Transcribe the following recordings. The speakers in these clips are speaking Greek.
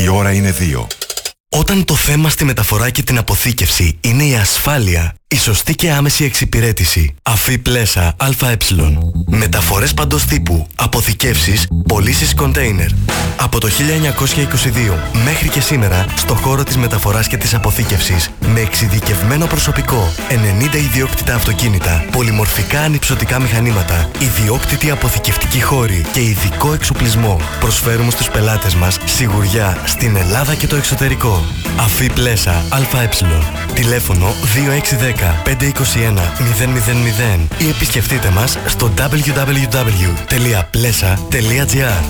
η ώρα είναι 2. Όταν το θέμα στη μεταφορά και την αποθήκευση είναι η ασφάλεια, η σωστή και άμεση εξυπηρέτηση. Αφή Πλέσα ΑΕ. Μεταφορές παντός τύπου, αποθηκεύσεις, πωλήσεις κοντέινερ. Από το 1922 μέχρι και σήμερα, στο χώρο της μεταφοράς και της αποθήκευσης, με εξειδικευμένο προσωπικό, 90 ιδιόκτητα αυτοκίνητα, πολυμορφικά ανυψωτικά μηχανήματα, ιδιόκτητη αποθηκευτική χώρη και ειδικό εξοπλισμό, προσφέρουμε στους πελάτες μας σιγουριά στην Ελλάδα και το εξωτερικό. Αφή Πλέσα ΑΕ. Τηλέφωνο 2610 521 000 ή επισκεφτείτε μας στο www.plesa.gr.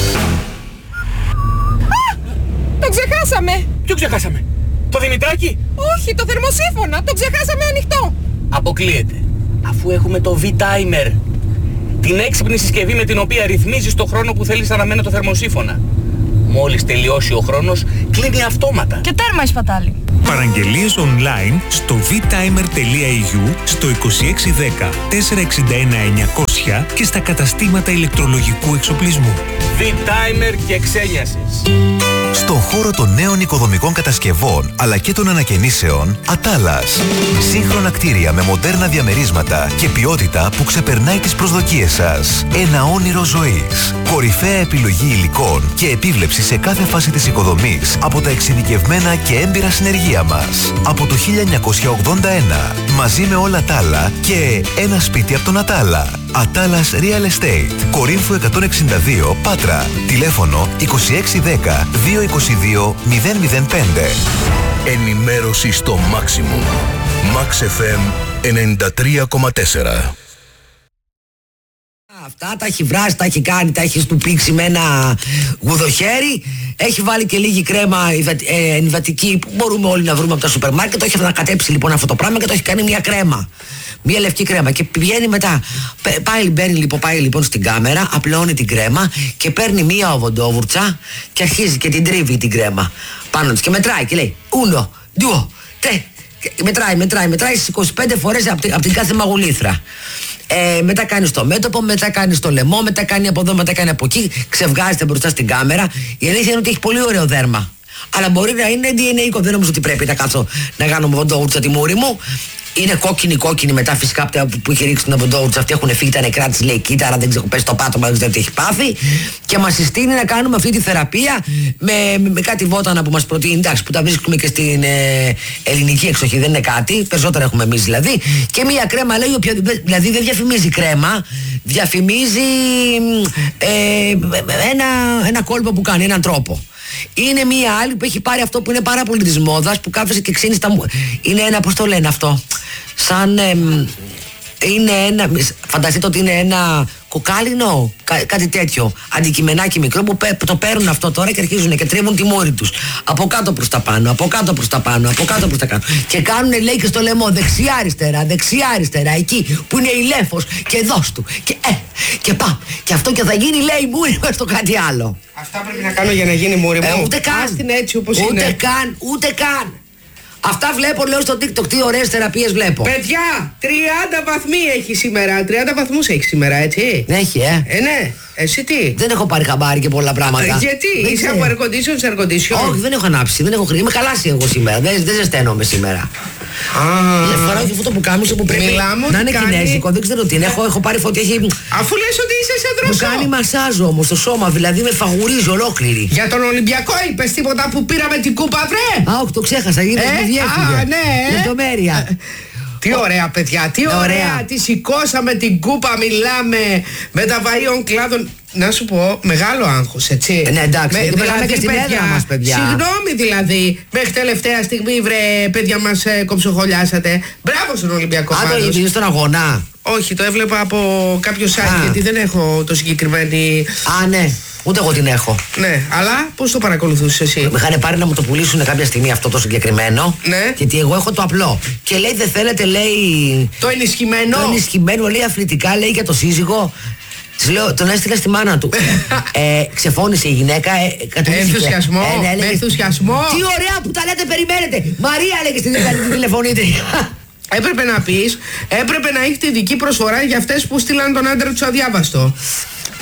Το ξεχάσαμε! Ποιο ξεχάσαμε? Το Δημητράκη? Όχι, το θερμοσύφωνα! Το ξεχάσαμε ανοιχτό! Αποκλείεται. Αφού έχουμε το V-Timer. Την έξυπνη συσκευή με την οποία ρυθμίζεις το χρόνο που θέλεις αναμένω το θερμοσύφωνα. Μόλις τελειώσει ο χρόνος, κλείνει αυτόματα. Και τέρμα η σπατάλη. Παραγγελίες online στο vtimer.eu, στο 2610 461 900 και στα καταστήματα ηλεκτρολογικού εξοπλισμού. V-Timer και ξένιασες. Στον χώρο των νέων οικοδομικών κατασκευών αλλά και των ανακαινήσεων, Ατάλας. Σύγχρονα κτίρια με μοντέρνα διαμερίσματα και ποιότητα που ξεπερνάει τις προσδοκίες σας. Ένα όνειρο ζωής. Κορυφαία επιλογή υλικών και επίβλεψη σε κάθε φάση της οικοδομής από τα εξειδικευμένα και έμπειρα συνεργεία μας. Από το 1981, μαζί με όλα τα άλλα και ένα σπίτι από τον Ατάλα. Ατάλας Real Estate, Κορίνθου 162, Πάτρα. Τηλέφωνο 2610 222 005. Ενημέρωση στο maximum. Max FM 93,4. Αυτά τα έχει βράσει, τα έχει κάνει, τα έχει στουπίξει με ένα γουδοχέρι. Έχει βάλει και λίγη κρέμα ενυδατική που μπορούμε όλοι να βρούμε από τα σούπερ μάρκετ. Το έχει ανακατέψει λοιπόν αυτό το πράγμα και το έχει κάνει μια κρέμα. Μια λευκή κρέμα. Και πηγαίνει μετά. Πάει λοιπόν στην κάμερα, απλώνει την κρέμα και παίρνει μια οβοντόβουρτσα και αρχίζει και την τρίβει την κρέμα πάνω της. Και μετράει και λέει 1, 2, 3. Μετράει στις 25 φορές από την κάθε μαγουλήθρα. Μετά κάνει στο μέτωπο, μετά κάνει στο λαιμό, μετά κάνει από εδώ, μετά κάνει από εκεί. Ξεβγάζεται μπροστά στην κάμερα. Η αλήθεια είναι ότι έχει πολύ ωραίο δέρμα. Αλλά μπορεί να είναι DNA, δεν νομίζω ότι πρέπει να κάτσω να κάνω βοντόουρτσα τη μούρη μου. Είναι κόκκινη μετά φυσικά που είχε ρίξει την βοντόουρτσα. Αυτοί έχουν φύγει τα νεκρά της, λέει κύτταρα, δεν ξέρω, πέσει το πάτωμα, δεν ξέρω τι έχει πάθει. Και μας συστήνει να κάνουμε αυτή τη θεραπεία με κάτι βότανα που μας προτείνει. Εντάξει, που τα βρίσκουμε και στην ελληνική εξοχή, δεν είναι κάτι. Περισσότερα έχουμε εμείς δηλαδή. Και μία κρέμα λέει, δηλαδή δεν διαφημίζει κρέμα, διαφημίζει ένα κόλπο που κάνει, έναν τρόπο. Είναι μία άλλη που έχει πάρει αυτό που είναι πάρα πολύ της μόδας, που κάθεσαι και ξύνεις τα μου. Είναι ένα, πώς το λένε αυτό, σαν είναι ένα, φανταστείτε ότι είναι ένα κοκάλινο, κάτι τέτοιο αντικειμενάκι μικρό που το παίρνουν αυτό τώρα και αρχίζουν και τρίβουν τη μούρη τους από κάτω προς τα πάνω, από κάτω προς τα πάνω, από κάτω προς τα κάτω και κάνουν, λέει, και στο λαιμό δεξιά αριστερά, εκεί που είναι η λέφος και δώσ' του και πάμε και αυτό και θα γίνει, λέει, μούρη μες στο κάτι άλλο. Αυτά πρέπει να κάνω για να γίνει μούρη μου. Ούτε καν. Άστην έτσι όπως είναι. Ούτε καν. Αυτά βλέπω, λέω, στο TikTok, τι ωραίες θεραπείες βλέπω. Παιδιά, 30 βαθμοί έχει σήμερα. 30 βαθμούς έχει σήμερα, έτσι. Έχει, ναι. Εσύ τι? Δεν έχω πάρει χαμπάρι και πολλά πράγματα. Γιατί? Είσαι από air condition σε air condition? Όχι, δεν έχω ανάψει, δεν έχω χρήμα. Είμαι χαλάσει εγώ σήμερα. Δεν ζεσταίνομαι σήμερα. Φοράω και αυτό το πουκάμισο που πρέπει να είναι κινέζικο. Δεν ξέρω τι είναι. Έχω πάρει φωτιά. Αφού λες ότι είσαι σε δροσό. Μου κάνει μασάζ όμως στο σώμα, δηλαδή με φαγουρίζει ολόκληρη. Για τον Ολυμπιακό είπες τίποτα που πήραμε την κούπα, βρε? Όχι, το ξέχασα. Ναι. Λεπτομέρεια. Τι ωραία, παιδιά, τι ωραία. Τη σηκώσαμε την κούπα, μιλάμε με τα βαΐων κλάδων. Να σου πω, μεγάλο άγχος, έτσι. Ναι, εντάξει, δηλαδή, και στην έδρα μας, παιδιά. Συγγνώμη δηλαδή, μέχρι τελευταία στιγμή, βρε, παιδιά, μας κομψοχολιάσατε. Μπράβο στον Ολυμπιακό. Το είδες στον αγώνα? Όχι, το έβλεπα από κάποιο site, γιατί δεν έχω το συγκεκριμένη. Ναι. Ούτε εγώ την έχω. Ναι, αλλά πώς το παρακολουθούσες εσύ? Με είχαν πάρει να μου το πουλήσουν κάποια στιγμή αυτό το συγκεκριμένο. Ναι. Γιατί εγώ έχω το απλό. Και λέει, δεν θέλετε, λέει. Το ενισχυμένο. Το ενισχυμένο, λέει, αθλητικά, λέει, για το σύζυγο. Της λέω, τον έστειλα στη μάνα του. Ξεφώνησε η γυναίκα. Ενθουσιασμό. Με ενθουσιασμό. Τι ωραία που τα λέτε, περιμένετε. Μαρία, λέγε στην τηλεφωνήτρια. Έπρεπε να πεις, έπρεπε να έχει τη δική προσφορά για αυτές που στείλαν τον άντρα τους αδιάβαστο.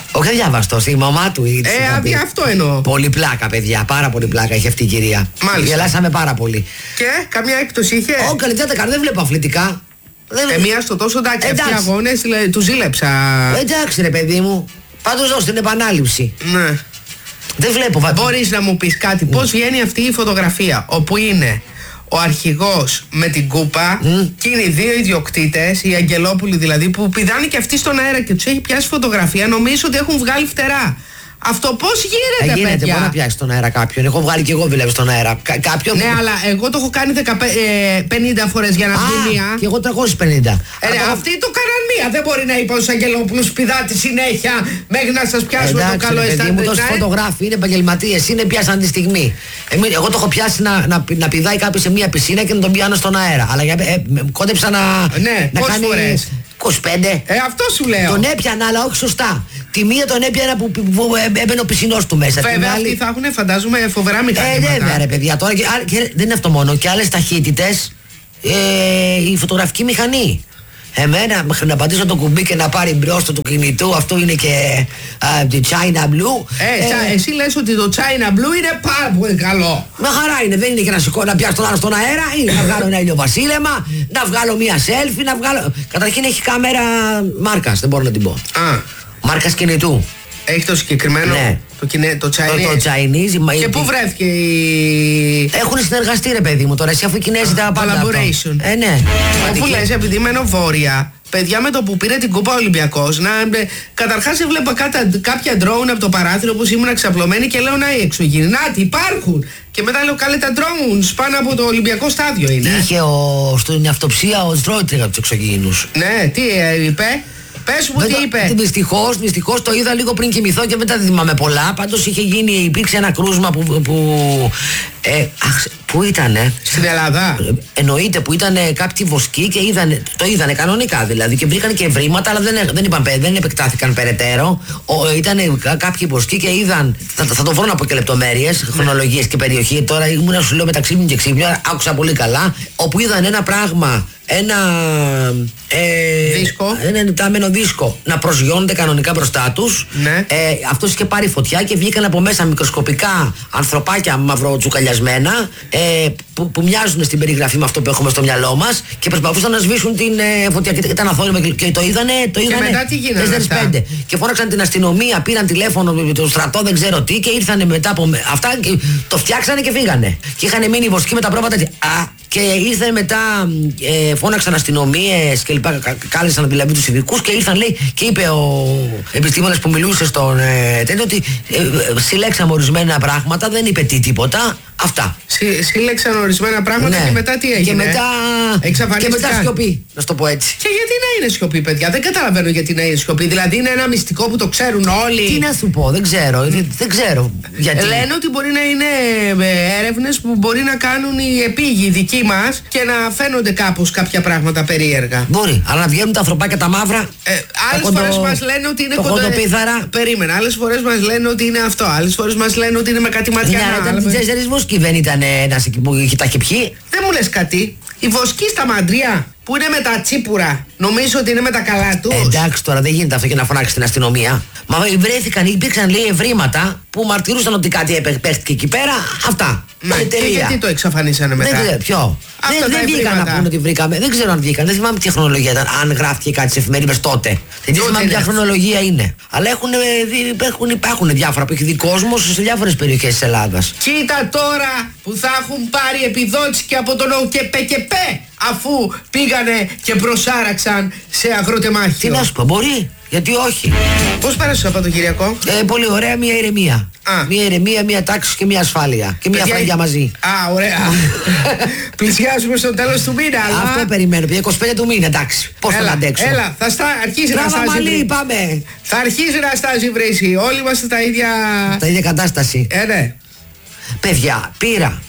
Όχι διαβαστό, η μαμά του. Αυτό εννοώ. Πολύ πλάκα, παιδιά. Πάρα πολύ πλάκα είχε αυτή η κυρία. Μάλιστα. Γελάσαμε πάρα πολύ. Και καμιά έκπτωση είχε. Όχι, καλή δεν βλέπω αθλητικά. Μία στο τόσο εντάξει. Αυτοί οι αγώνες του ζήλεψα. Εντάξει, ρε παιδί μου. Πάντως δώσ' την επανάληψη. Ναι. Δεν βλέπω. Μπορείς να μου πεις κάτι, πώς βγαίνει αυτή η φωτογραφία όπου είναι ο αρχηγός με την κούπα και είναι οι δύο ιδιοκτήτες, οι Αγγελόπουλοι δηλαδή, που πηδάνε και αυτοί στον αέρα και τους έχει πιάσει φωτογραφία, νομίζω ότι έχουν βγάλει φτερά. Αυτό πώς γίνεται, γίνεται, παιδιά? Μπορεί να πιάσει στον αέρα κάποιον. Έχω βγάλει και εγώ δηλαδή στον αέρα. Κάποιον. Ναι, αλλά εγώ το έχω κάνει 50 φορές για να βγει μία. Και εγώ 350. Αυτοί το κάναν μία. Δεν μπορεί να είπα στους Αγγελόπουλους πηδάτε συνέχεια μέχρι να σας πιάσουμε το καλό αισθάνομαι. Μου τόσοι φωτογράφοι είναι επαγγελματίες, είναι πιάσαν τη στιγμή. Εγώ το έχω πιάσει να πηδάει κάποιος σε μία πισίνα και να τον πιάνω στον αέρα. Αλλά κόντεψα να κάνει. Φορές? 25. Αυτό σου λέω. Τον έπιανα, αλλά όχι σωστά. Τη μία τον έπιανα που έμπαινε ο πισινός του μέσα. Βέβαια, αυτοί θα έχουν, φαντάζομαι, φοβερά μηχανήματα. Βέβαια, ρε παιδιά. Τώρα και δεν είναι αυτό μόνο. Και άλλες ταχύτητες. Η φωτογραφική μηχανή. Εμένα, μέχρι να πατήσω το κουμπί και να πάρει μπρος του κινητού, αυτό είναι και τη China Blue. Εσύ λες ότι το China Blue είναι πάρα πολύ καλό. Μια χαρά είναι, δεν είναι και να πιάσω τον άλλο στον αέρα, είναι να βγάλω ένα ηλιοβασίλεμα, να βγάλω μια selfie, να βγάλω. Καταρχήν έχει κάμερα μάρκας, δεν μπορώ να την πω. Μάρκας κινητού. Έχει το συγκεκριμένο. Ναι. Το Chinese. Το Chinese. Και πού βρέθηκε Έχουν συνεργαστεί, ρε παιδί μου, τώρα εσύ, αφού οι Κινέζοι τα πάντα. Collaboration. Ναι. Αφού λες, επειδή μένω βόρεια, παιδιά, με το που πήρε την κούπα ο Ολυμπιακός, καταρχάς έβλεπα κάποια drone από το παράθυρο που ήμουν ξαπλωμένη και λέω να οι εξωγήινοι. Νάτι, υπάρχουν! Και μετά λέω καλέ τα drones πάνω από το Ολυμπιακό στάδιο είναι. Είχε στην αυτοψία ο Στρόιτρ από τους εξωγήινους. Ναι, τι είπε. Πες μου τι είπε. Δυστυχώς το είδα λίγο πριν κοιμηθώ και μετά δεν θυμάμαι πολλά. Πάντως υπήρξε ένα κρούσμα που ήτανε. Στην Ελλάδα. Εννοείται, που ήταν κάποιοι βοσκοί και το είδανε κανονικά δηλαδή και βρήκαν και ευρήματα, αλλά δεν επεκτάθηκαν περαιτέρω. Ήταν κάποιοι βοσκοί και είδαν. Θα το βρω να πω και λεπτομέρειες, χρονολογίες και περιοχή. Τώρα ήμουν, σου λέω, μεταξύ μου και ξύπνιο, άκουσα πολύ καλά. Όπου είδαν ένα πράγμα, ένα εντεταμένο δίσκο να προσγειώνεται κανονικά μπροστά τους. Ναι. Αυτός είχε πάρει φωτιά και βγήκαν από μέσα μικροσκοπικά ανθρωπάκια μαυροτσουκαλιασμένα, που μοιάζουν στην περιγραφή με αυτό που έχουμε στο μυαλό μας και προσπαθούσαν να σβήσουν την φωτιά και ήταν αθώο και το είδανε. Και μετά τι γίνανε αυτά? Και φώναξαν την αστυνομία, πήραν τηλέφωνο το στρατό, δεν ξέρω τι, και ήρθανε μετά από αυτά και το φτιάξανε και φύγανε. Και είχαν μείνει οι βοσκοί με τα πρόβατα. Και ήρθαν μετά, φώναξαν αστυνομίες και λοιπά, κάλεσαν δηλαδή τους ειδικούς και ήρθαν, λέει, και είπε ο επιστήμονας που μιλούσε στον τέτοιο ότι συλλέξαμε ορισμένα πράγματα, δεν είπε τίποτα. Αυτά. Σύλλεξαν ορισμένα πράγματα, ναι. Και μετά τι έγινε? Και μετά σιωπή, να σου το πω έτσι. Και γιατί να είναι σιωπή, παιδιά? Δεν καταλαβαίνω γιατί να είναι σιωπή. Δηλαδή είναι ένα μυστικό που το ξέρουν όλοι. Τι να σου πω, δεν ξέρω. Δεν ξέρω γιατί. Λένε ότι μπορεί να είναι έρευνες που μπορεί να κάνουν οι επίγειοι δικοί μας και να φαίνονται κάπως κάποια πράγματα περίεργα. Μπορεί, αλλά να βγαίνουν τα ανθρωπάκια τα μαύρα. Άλλες φορές μας λένε ότι είναι κοντοπίθαρα. Περίμενα. Άλλες φορές μας λένε ότι είναι αυτό. Άλλες φορές μας λένε ότι είναι με κάτι ματιά. Και δεν ήταν ένας εκεί που τα είχε πιει. Δεν μου λες κάτι. Οι βοσκοί στα μαντριά που είναι με τα τσίπουρα, νομίζω ότι είναι με τα καλά τους. Εντάξει, τώρα δεν γίνεται αυτό και να φωνάξει την αστυνομία. Μα υπήρξαν, λέει, ευρήματα που μαρτυρούσαν ότι κάτι παίχτηκε εκεί πέρα. Αυτά. Ναι, και γιατί το εξαφανίσανε μετά? Δεν ξέρω ποιο. Δεν βγήκαν να πούνε ότι βρήκαμε. Δεν ξέρω αν βγήκαν. Δεν θυμάμαι τι χρονολογία ήταν. Αν γράφτηκε κάτι σε εφημερίδες τότε. Δεν θυμάμαι ποια χρονολογία είναι. Αλλά υπάρχουν διάφορα που έχει δει κόσμος σε διάφορες περιοχές της Ελλάδας. Κοίτα τώρα που θα έχουν πάρει επιδότηση και από τον ΟΚΕΠΕ, αφού πήγανε και προσάραξαν σε αγροτεμάχιο. Τι να σου πω, μπορεί. Γιατί όχι. Πώς πέρασε το Σαββατοκυριακό? Πολύ ωραία, μια ηρεμία. Μια ηρεμία, μια τάξη και μια ασφάλεια. Και μια φραγιά μαζί. Ωραία. Πλησιάζουμε στο τέλος του μήνα. Αυτό περιμένω. Πια 25 του μήνα, εντάξει. Πώς θα αντέξω? Έλα, θα αρχίσει να στάζει. Μαλλί, πάμε. Θα αρχίσει να στάζει βρύση. Όλοι είμαστε τα ίδια κατάσταση. Ναι. Παιδιά, πήρα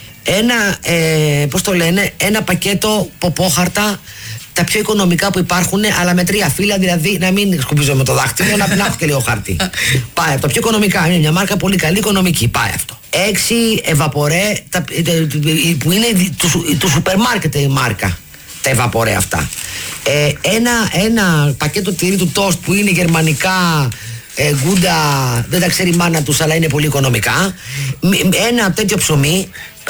ένα πακέτο ποπόχαρτα, τα πιο οικονομικά που υπάρχουν, αλλά με 3 φύλλα, δηλαδή να μην σκουπίζω με το δάχτυλο, να έχω και λίγο χαρτί. Πάει αυτό. Πιο οικονομικά. Είναι μια μάρκα πολύ καλή, οικονομική. Πάει αυτό. 6 Εβαπορέ, που είναι του σούπερ μάρκετ η μάρκα. Τα Εβαπορέ αυτά. Ένα πακέτο τυρί του Toast που είναι γερμανικά, γκούντα, δεν τα ξέρει η μάνα τους, αλλά είναι πολύ οικονομικά. Ένα τέτοιο ψωμί,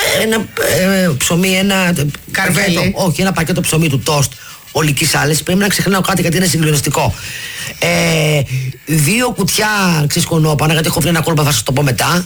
ένα Καρβέλι. πακέτο, όχι, ένα πακέτο ψωμί του τόστ ολικής άλεσης. Πρέπει να ξεχνάω κάτι γιατί είναι συγκλονιστικό. 2 κουτιά ξεσκονόπανα, γιατί έχω βρει ένα κόλπα, θα σας το πω μετά.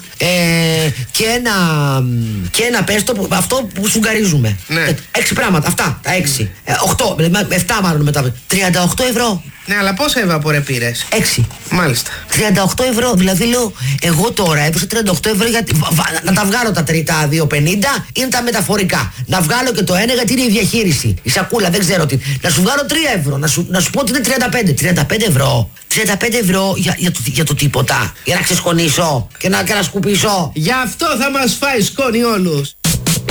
Και ένα πέστο, αυτό που σουγκαρίζουμε. Ναι. 6 πράγματα, αυτά, τα 6. 8, 7 μάλλον μετά. 38 ευρώ. Ναι, αλλά πόσα εβαπορέ πήρες? 6. Μάλιστα. 38 ευρώ, δηλαδή λέω, εγώ τώρα έδωσα 38 ευρώ γιατί, να τα βγάλω τα 2,50 είναι τα μεταφορικά. Να βγάλω και το ένα γιατί είναι η διαχείριση. Η σακούλα, δεν ξέρω τι. Να σου βγάλω 3 ευρώ, να σου πω ότι είναι 35. 35 ευρώ. 35 ευρώ για το τίποτα. Για να ξεσκονίσω και να σκουπίσω. Γι' αυτό θα μας φάει σκόνη όλους.